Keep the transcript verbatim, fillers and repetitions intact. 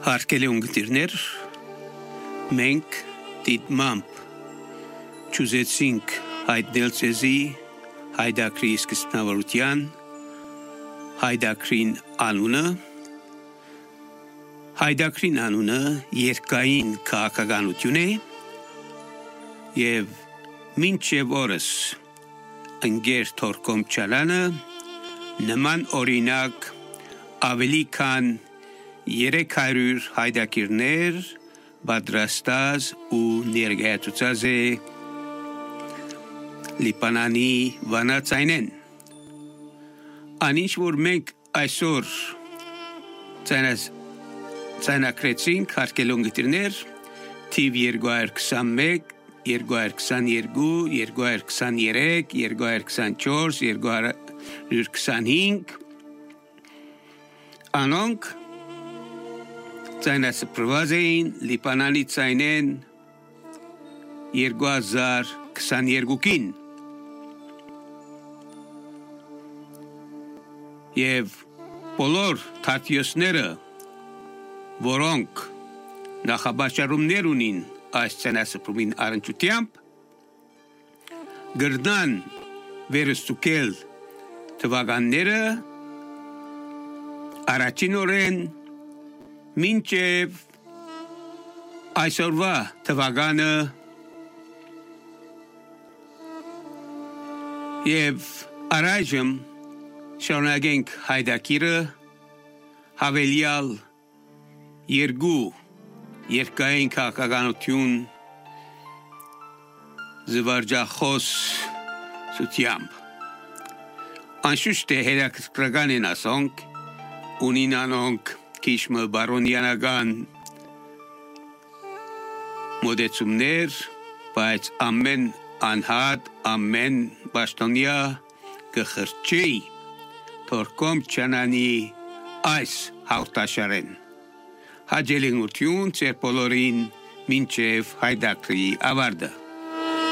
Հարգելի ունկնդիրներ, մենք դիտմամբ չուզեցինք հայտնել ձեզի հայդակրի սկզբնավորության, հայդակրին անունը, հայդակրին անունը երկային քաղաքականություն է և մինչև օրս ընկեր Թորկոմ Չալանը նման օրինակ ավելի քան երեք հարյուր հայդակիրներ պատրաստած ու ներկայացուցած է Լիբանանի վանածայնեն։ Անինչ որ մենք այսօր ցայնակրեցինք հարգելի ունկնդիրներ, թիվ երկու հազար քսանմեկ, երկու հազար քսաներկու, երկու հազար քսաներեք, երկու հազար քսանչորս, երկու հազար քսանհինգ անոնք ցայնասպրված էին Լիբանանի ցայնեն երկու հազար քսաներկուին և բոլոր թատյոսները, որոնք նախաբաշարումներ ունին այս ցայնասպրումին առնչությամբ, գրնան վերստուկել թվականները առաջին օրեն մինչև այսօրվա թվականը և առայժմ շարունակենք հայդակիրը հավելյալ երկու երկային քաղաքականություն զվարճախոս սությամբ։ Անշուշտ է հետաքրքրական են ասոնք, ունին անոնք քիչմը բարոնյանական մոդեցումներ, բայց ամեն անհատ, ամեն պաշտոնյա կխրճի Թորկոմ Չալանի այս հաղորդաշարեն։ Հաջելինություն ձեր բոլորին մինչև հայդակրի ավարտը։